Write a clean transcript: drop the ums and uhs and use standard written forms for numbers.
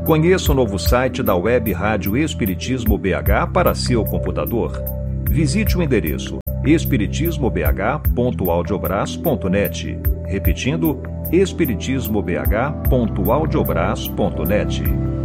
Conheça o novo site da Web Rádio Espiritismo BH para seu computador. Visite o endereço espiritismobh.audiobras.net. Repetindo, espiritismobh.audiobras.net.